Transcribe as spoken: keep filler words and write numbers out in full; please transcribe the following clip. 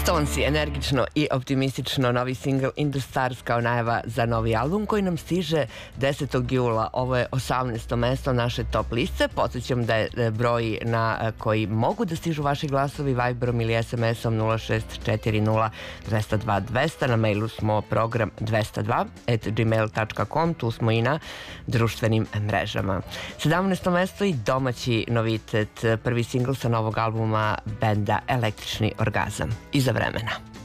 Stonesi, energično i optimistično, novi singl In the Stars kao najava za novi album koji nam stiže desetog jula. Ovo je osamnaesto mesto naše top liste. Podsjećam da je broj na koji mogu da stižu vaši glasovi Viberom ili es em esom nula šest četiri nula dva nula dva dva nula nula. Na mailu smo program dvesta dva at gmail tačka com, tu smo i na društvenim mrežama. sedamnaesto mesto i domaći novitet, prvi singl sa novog albuma benda Električni orgazam. Iza vremena.